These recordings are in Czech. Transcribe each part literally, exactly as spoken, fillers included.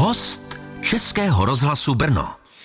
Host Českého rozhlasu Brno.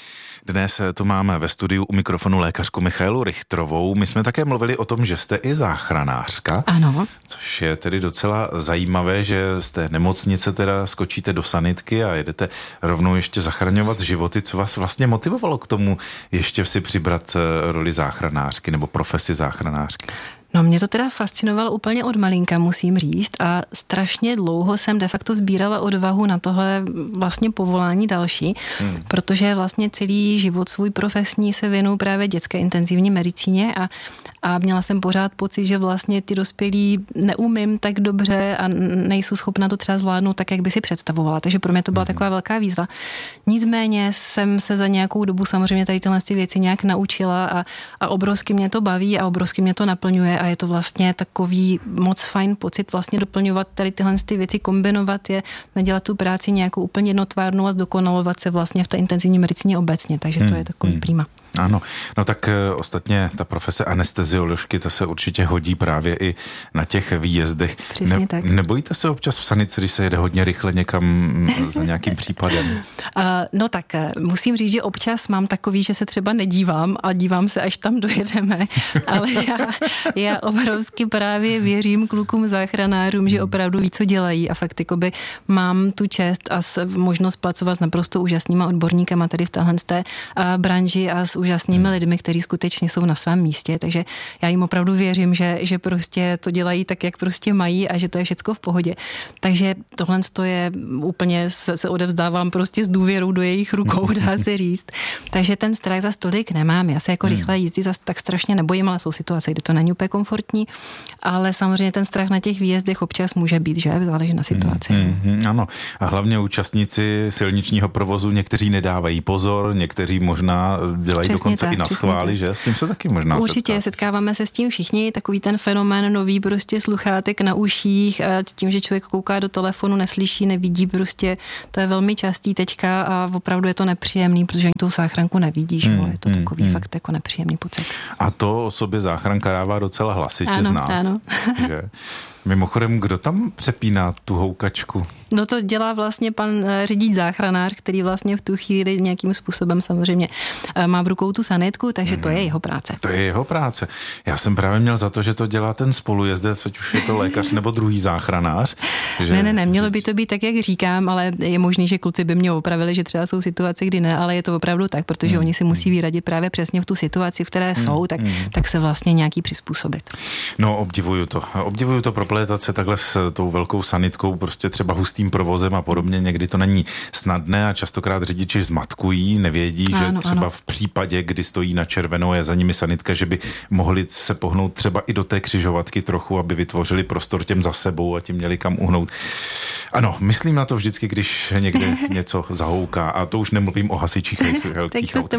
Dnes tu máme ve studiu u mikrofonu lékařku Michaelu Richtrovou. My jsme také mluvili o tom, že jste i záchranářka. Ano. Což je tedy docela zajímavé, že z té nemocnice teda skočíte do sanitky a jedete rovnou ještě zachraňovat životy. Co vás vlastně motivovalo k tomu ještě si přibrat roli záchranářky nebo profesi záchranářky? No mě to teda fascinovalo úplně od malinka, musím říct, a strašně dlouho jsem de facto sbírala odvahu na tohle vlastně povolání další, hmm. protože vlastně celý život svůj profesní se věnuju právě dětské intenzivní medicíně a, a měla jsem pořád pocit, že vlastně ty dospělí neumím tak dobře a nejsou schopna to třeba zvládnout tak, jak by si představovala, takže pro mě to byla hmm. taková velká výzva. Nicméně jsem se za nějakou dobu samozřejmě tady tyhle věci nějak naučila a, a obrovsky mě to baví a obrovsky mě to naplňuje. A je to vlastně takový moc fajn pocit vlastně doplňovat tady tyhle ty věci, kombinovat je, nedělat tu práci nějakou úplně jednotvárnou a zdokonalovat se vlastně v té intenzivní medicíně obecně, takže to hmm, je takový hmm. prima. Ano, no tak e, ostatně ta profese anestezioložky, to se určitě hodí právě i na těch výjezdech. Přesně ne, tak. Nebojíte se občas v sanici, když se jede hodně rychle někam za nějakým případem? Uh, no tak musím říct, že občas mám takový, že se třeba nedívám a dívám se, až tam dojedeme, ale já, já obrovsky právě věřím klukům záchranářům, že opravdu ví, co dělají a fakt jakoby mám tu čest a možnost pracovat s naprosto úžasnýma odborníkama tady v téhle té branži a s úžasnými lidmi, kteří skutečně jsou na svém místě, takže já jim opravdu věřím, že, že prostě to dělají tak, jak prostě mají a že to je všecko v pohodě. Takže tohle je úplně, se, se odevzdávám prostě s důvěrou do jejich rukou, dá se říct. Takže ten strach za tolik nemám. Já se jako hmm. rychle jízdy zas tak strašně nebojím, ale jsou situace, kde to není úplně komfortní, ale samozřejmě ten strach na těch výjezdech občas může být, že? Záleží na situaci. Hmm, hmm, ano. A hlavně účastníci silničního provozu, někteří nedávají pozor, někteří možná dělají přesně dokonce tak, i na schvály, že? S tím se taky možná určitě setká. setkáváme se s tím všichni, takový ten fenomén nový prostě sluchátek na uších a tím, že člověk kouká do telefonu, neslyší, nevidí, prostě to je velmi častý teďka a opravdu je to nepříjemný, protože tou záchranku nevidíš, hmm, je to hmm, takový hmm. fakt jako nepříjemný pocit. A to o sobě záchranka dává docela hlasitě ano, znát. Ano, že? Mimochodem, kdo tam přepíná tu houkačku? No to dělá vlastně pan řidič záchranář, který vlastně v tu chvíli nějakým způsobem samozřejmě má v rukou tu sanitku, takže hmm. to je jeho práce. To je jeho práce. Já jsem právě měl za to, že to dělá ten spolujezdec, ať už je to lékař nebo druhý záchranář. Že... Ne, ne, ne, mělo by to být tak, jak říkám, ale je možný, že kluci by mě opravili, že třeba jsou situace, kdy ne, ale je to opravdu tak, protože hmm. oni si musí vyradit právě přesně v tu situaci, v které hmm. jsou, tak, hmm. tak se vlastně nějaký přizpůsobit. No, obdivuju to. Obdivuju to proplétat se takhle s tou velkou sanitkou, prostě třeba hustým provozem a podobně. Někdy to není snadné a častokrát řidiči zmatkují, nevědí, ano, že třeba ano. v případě, kdy stojí na červenou a je za nimi sanitka, že by mohli se pohnout třeba i do té křižovatky trochu, aby vytvořili prostor těm za sebou a tím měli kam uhnout. Ano, myslím na to vždycky, když někde něco zahouká a to už nemluvím o hasičích velkých autech.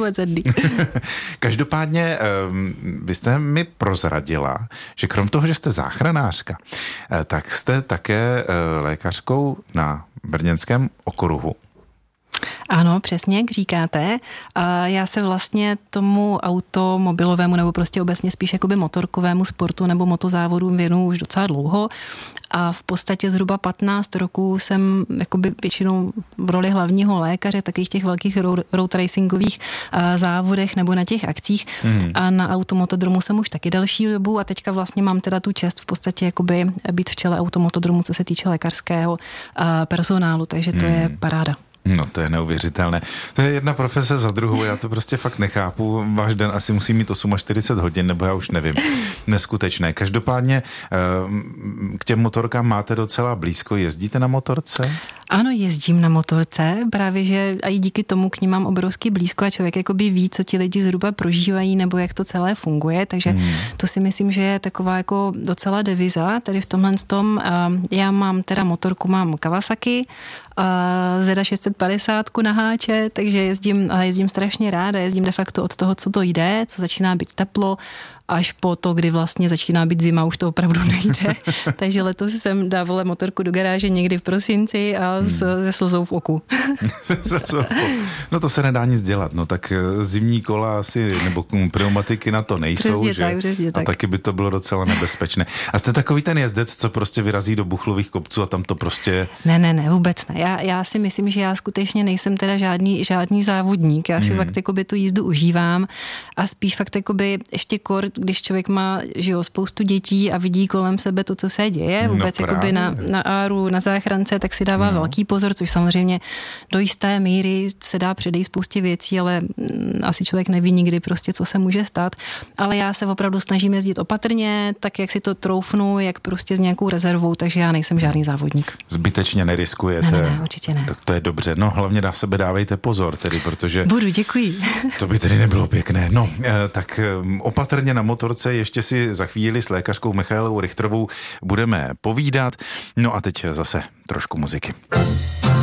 Každopádně vy jste mi prozradila, že krom toho, že jste záchranářka, tak jste také lékařkou na brněnském okruhu. Ano, přesně, jak říkáte. Já se vlastně tomu automobilovému nebo prostě obecně spíš jakoby motorkovému sportu nebo motozávodům věnuju už docela dlouho a v podstatě zhruba patnáct roků jsem jakoby většinou v roli hlavního lékaře takových těch velkých road racingových závodech nebo na těch akcích hmm. a na automotodromu jsem už taky delší dobu a teďka vlastně mám teda tu čest v podstatě jakoby být v čele automotodromu, co se týče lékařského personálu, takže to hmm. je paráda. No to je neuvěřitelné. To je jedna profese za druhou, já to prostě fakt nechápu. Váš den asi musí mít čtyřicet osm hodin, nebo já už nevím. Neskutečné. Každopádně k těm motorkám máte docela blízko. Jezdíte na motorce? Ano, jezdím na motorce, právě že a i díky tomu k ním mám obrovský blízko a člověk jakoby ví, co ti lidi zhruba prožívají nebo jak to celé funguje, takže hmm. to si myslím, že je taková jako docela deviza tady v tomhle tom. Já mám teda motorku, mám Kawasaki, Zeda šest set padesát na háče, takže jezdím, jezdím strašně ráda, jezdím de facto od toho, co to jde, co začíná být teplo až po to, kdy vlastně začíná být zima, už to opravdu nejde. Takže letos jsem dávala motorku do garáže někdy v prosinci a hmm. se slzou v oku. No to se nedá nic dělat, no tak zimní kola asi, nebo pneumatiky na to nejsou, přesně že? Tak, přesně a tak. taky by to bylo docela nebezpečné. A jste takový ten jezdec, co prostě vyrazí do buchlových kopců a tam to prostě... Ne, ne, ne, vůbec ne. Já, já si myslím, že já skutečně nejsem teda žádný, žádný závodník. Já si hmm. fakt jakoby tu jízdu užívám a spíš fakt jakoby ještě kor, když člověk má, že jo, spoustu dětí a vidí kolem sebe to, co se děje, vůbec no jakoby na, na áru, na záchrance, tak si dává no. velký pozor, což samozřejmě do jisté míry se dá předejít spoustě věcí, ale asi člověk neví nikdy prostě, co se může stát. Ale já se opravdu snažím jezdit opatrně, tak jak si to troufnu, jak prostě s nějakou rezervou, takže já nejsem žádný závodník. Zbytečně neriskujete. Ne, ne, ne, určitě ne. Tak to je dobře. No hlavně na sebe dávejte pozor tedy, protože... Budu, děkuji. To by tedy nebylo pěkné. No, tak opatrně na motorce ještě si za chvíli s lékařkou Michaelou Richtrovou budeme povídat. No a teď zase trošku muziky.